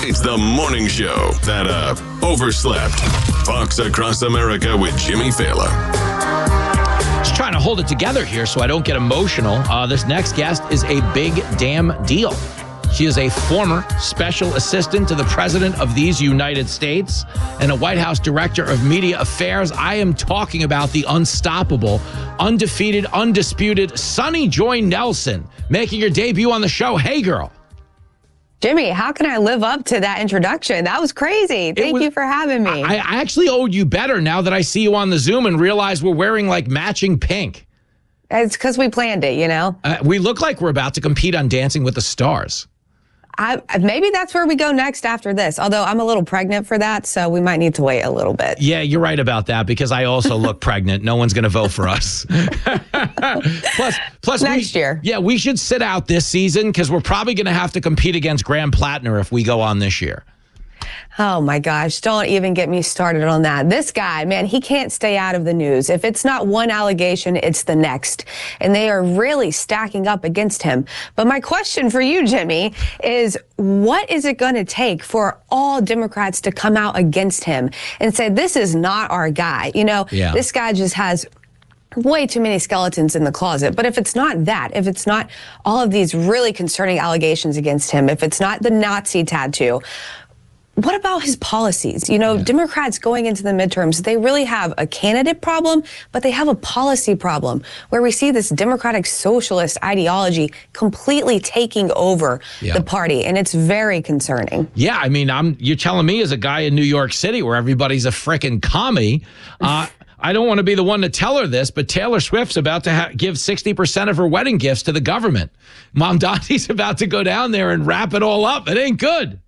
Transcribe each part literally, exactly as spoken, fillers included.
It's the morning show that, uh, overslept. Fox Across America with Jimmy Failla. Just trying to hold it together here so I don't get emotional. Uh, this next guest is a big damn deal. She is a former special assistant to the president of these United States and a White House director of media affairs. I am talking about the unstoppable, undefeated, undisputed Sunny Joy Nelson, making her debut on the show. Hey, girl. Jimmy, how can I live up to that introduction? That was crazy. Thank was, you for having me. I, I actually owed you better now that I see you on the Zoom and realize we're wearing like matching pink. It's because we planned it, you know? Uh, we look like we're about to compete on Dancing with the Stars. I, maybe that's where we go next after this, although I'm a little pregnant for that, so we might need to wait a little bit. Yeah, you're right about that because I also look pregnant. No one's going to vote for us. plus, plus next we, year. Yeah, we should sit out this season because we're probably going to have to compete against Graham Plattner if we go on this year. Oh, my gosh. Don't even get me started on that. This guy, man, he can't stay out of the news. If it's not one allegation, it's the next. And they are really stacking up against him. But my question for you, Jimmy, is what is it going to take for all Democrats to come out against him and say, this is not our guy? You know, yeah. This guy just has way too many skeletons in the closet. But if it's not that, if it's not all of these really concerning allegations against him, if it's not the Nazi tattoo, what about his policies? You know, yeah. Democrats going into the midterms, they really have a candidate problem, but they have a policy problem where we see this democratic socialist ideology completely taking over yeah. the party. And it's very concerning. Yeah, I mean, I'm you're telling me as a guy in New York City where everybody's a frickin' commie, uh, I don't want to be the one to tell her this, but Taylor Swift's about to ha- give sixty percent of her wedding gifts to the government. Mamdani's about to go down there and wrap it all up. It ain't good.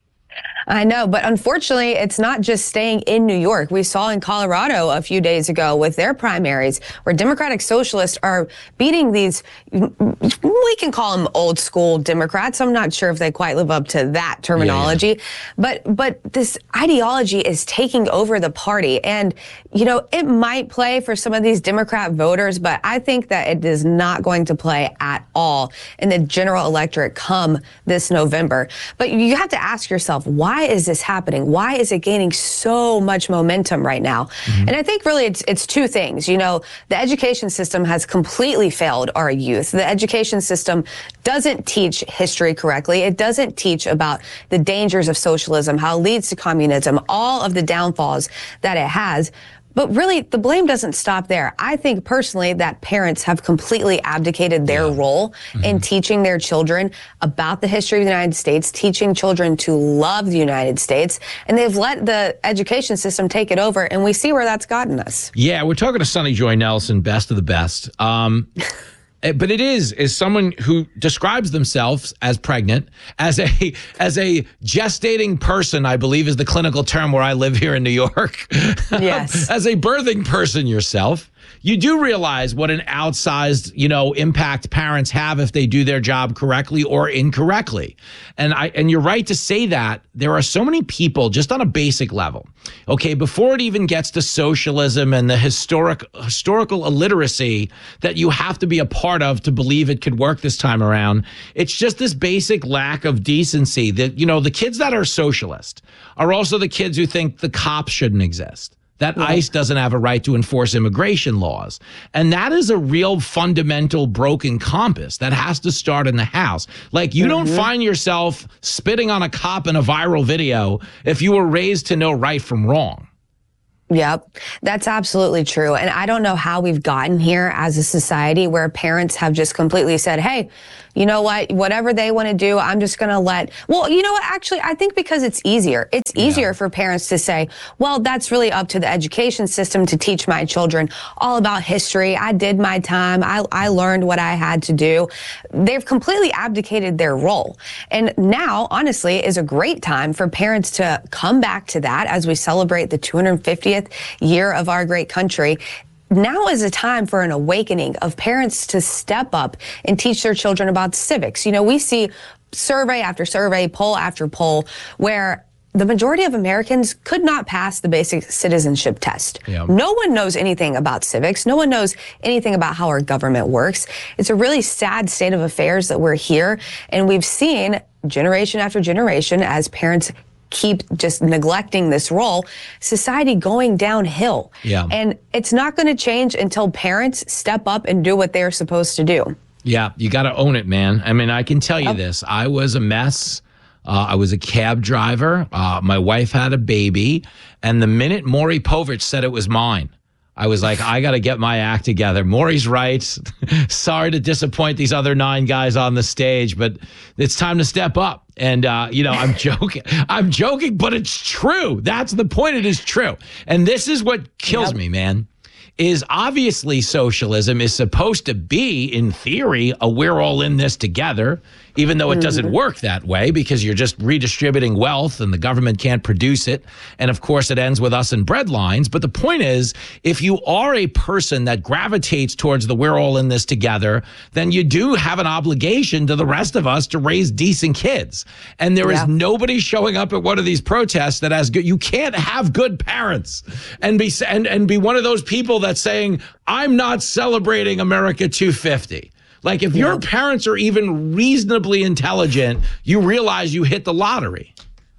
I know, but unfortunately, it's not just staying in New York. We saw in Colorado a few days ago with their primaries where Democratic Socialists are beating these, we can call them old school Democrats. I'm not sure if they quite live up to that terminology, yeah, yeah. but but this ideology is taking over the party. And, you know, it might play for some of these Democrat voters, but I think that it is not going to play at all in the general electorate come this November. But you have to ask yourself, why is this happening? Why is it gaining so much momentum right now? Mm-hmm. And I think really it's it's two things. You know, the education system has completely failed our youth. The education system doesn't teach history correctly. It doesn't teach about the dangers of socialism, how it leads to communism, all of the downfalls that it has. But really, the blame doesn't stop there. I think personally that parents have completely abdicated their yeah. role mm-hmm. in teaching their children about the history of the United States, teaching children to love the United States, and they've let the education system take it over, and we see where that's gotten us. Yeah, we're talking to Sunny Joy Nelson, best of the best. Um But it is, is someone who describes themselves as pregnant, as a as a gestating person, I believe is the clinical term where I live here in New York. Yes. As a birthing person yourself, you do realize what an outsized, you know, impact parents have if they do their job correctly or incorrectly. And I and you're right to say that there are so many people just on a basic level. Okay, before it even gets to socialism and the historic historical illiteracy that you have to be a part of to believe it could work this time around, it's just this basic lack of decency that, you know, the kids that are socialist are also the kids who think the cops shouldn't exist. That yeah. ICE doesn't have a right to enforce immigration laws. And that is a real fundamental broken compass that has to start in the house. Like, you mm-hmm. don't find yourself spitting on a cop in a viral video if you were raised to know right from wrong. Yep, that's absolutely true. And I don't know how we've gotten here as a society where parents have just completely said, hey, you know what, whatever they want to do, I'm just going to let, well, you know what, actually, I think because it's easier. It's easier yeah. for parents to say, well, that's really up to the education system to teach my children all about history. I did my time. I, I learned what I had to do. They've completely abdicated their role. And now, honestly, is a great time for parents to come back to that as we celebrate the two hundred fiftieth year of our great country. Now is a time for an awakening of parents to step up and teach their children about civics. You know, we see survey after survey, poll after poll, where the majority of Americans could not pass the basic citizenship test. Yep. No one knows anything about civics. No one knows anything about how our government works. It's a really sad state of affairs that we're here, and we've seen generation after generation, as parents keep just neglecting this role, society going downhill. Yeah. And it's not going to change until parents step up and do what they're supposed to do. Yeah, you got to own it, man. I mean, I can tell you Yep. this. I was a mess. Uh, I was a cab driver. Uh, my wife had a baby. And the minute Maury Povich said it was mine, I was like, I got to get my act together. Maury's right. Sorry to disappoint these other nine guys on the stage, but it's time to step up. And, uh, you know, I'm joking. I'm joking, but it's true. That's the point. It is true. And this is what kills Yep. me, man, is obviously socialism is supposed to be, in theory, a we're all in this together, even though it doesn't work that way because you're just redistributing wealth and the government can't produce it. And of course, it ends with us and bread lines. But the point is, if you are a person that gravitates towards the we're all in this together, then you do have an obligation to the rest of us to raise decent kids. And there Yeah. is nobody showing up at one of these protests that has good. You can't have good parents and be and, and be one of those people that's saying, I'm not celebrating America two fifty. Like, if your parents are even reasonably intelligent, you realize you hit the lottery.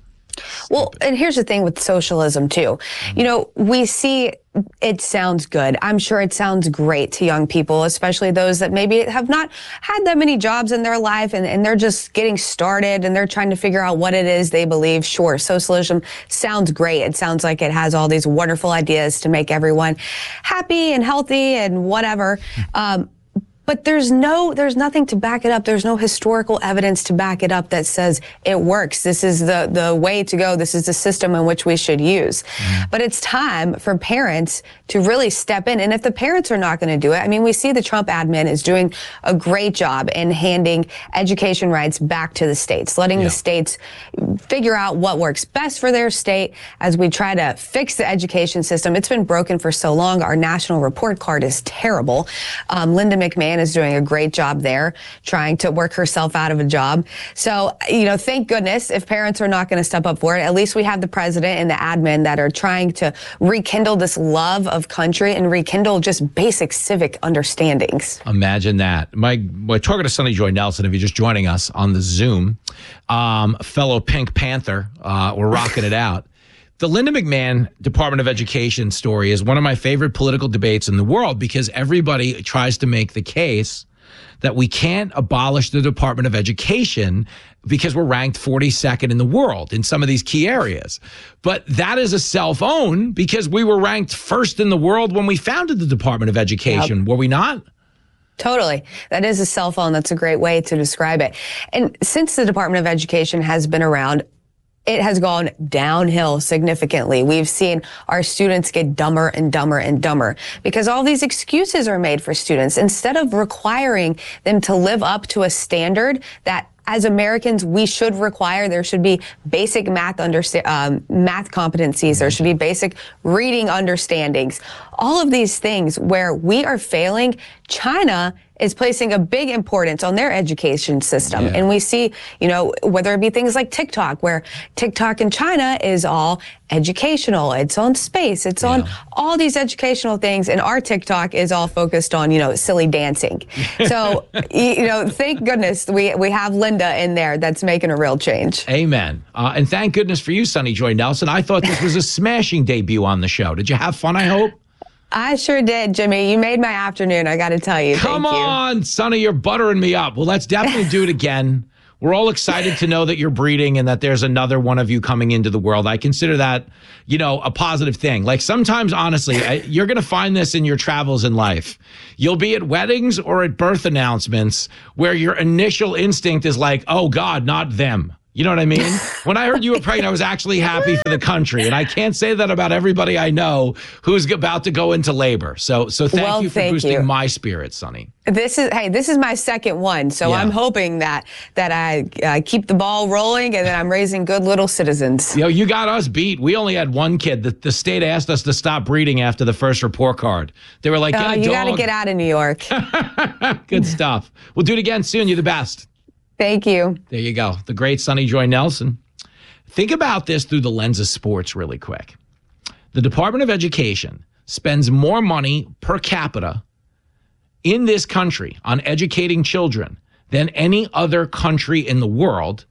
Well, and here's the thing with socialism, too. You know, we see it sounds good. I'm sure it sounds great to young people, especially those that maybe have not had that many jobs in their life and, and they're just getting started and they're trying to figure out what it is they believe. Sure, socialism sounds great. It sounds like it has all these wonderful ideas to make everyone happy and healthy and whatever. Um, But there's no, there's nothing to back it up. There's no historical evidence to back it up that says it works. This is the, the way to go. This is the system in which we should use. Mm. But it's time for parents to really step in. And if the parents are not going to do it, I mean, we see the Trump admin is doing a great job in handing education rights back to the states, letting Yeah. the states figure out what works best for their state as we try to fix the education system. It's been broken for so long. Our national report card is terrible. Um, Linda McMahon is doing a great job there, trying to work herself out of a job. So, you know, thank goodness if parents are not going to step up for it, at least we have the president and the admin that are trying to rekindle this love of country and rekindle just basic civic understandings. Imagine that. My, we're talking to Sonny Joy Nelson, if you're just joining us on the Zoom, um, fellow Pink Panther, uh, we're rocking it out. The Linda McMahon Department of Education story is one of my favorite political debates in the world because everybody tries to make the case that we can't abolish the Department of Education because we're ranked forty-second in the world in some of these key areas. But that is a self-own because we were ranked first in the world when we founded the Department of Education, yep. Were we not? Totally. That is a cell phone. That's a great way to describe it. And since the Department of Education has been around, it has gone downhill significantly. We've seen our students get dumber and dumber and dumber because all these excuses are made for students instead of requiring them to live up to a standard that as Americans, we should require. There should be basic math understa- um, math competencies. There should be basic reading understandings. All of these things where we are failing, China is placing a big importance on their education system. Yeah. And we see, you know, whether it be things like TikTok, where TikTok in China is all educational. It's on space. It's yeah. on all these educational things. And our TikTok is all focused on, you know, silly dancing. So, you know, thank goodness we, we have Linda in there that's making a real change. Amen. Uh, and thank goodness for you, Sonny Joy Nelson. I thought this was a smashing debut on the show. Did you have fun, I hope? I sure did, Jimmy. You made my afternoon, I got to tell you. Come Thank on, you. Sonny, you're buttering me up. Well, let's definitely do it again. We're all excited to know that you're breeding and that there's another one of you coming into the world. I consider that, you know, a positive thing. Like sometimes, honestly, I, you're going to find this in your travels in life. You'll be at weddings or at birth announcements where your initial instinct is like, oh, God, not them. You know what I mean? When I heard you were pregnant, I was actually happy for the country. And I can't say that about everybody I know who's about to go into labor. So so thank well, you for thank boosting you. my spirits, Sonny. This is, hey, this is my second one. So Yeah. I'm hoping that that I uh, keep the ball rolling and that I'm raising good little citizens. You know, you got us beat. We only had one kid. The, the state asked us to stop breeding after the first report card. They were like, Uh, get a you got to dog. get out of New York. Good stuff. We'll do it again soon. You're the best. Thank you. There you go. The great Sonny Joy Nelson. Think about this through the lens of sports really quick. The Department of Education spends more money per capita in this country on educating children than any other country in the world.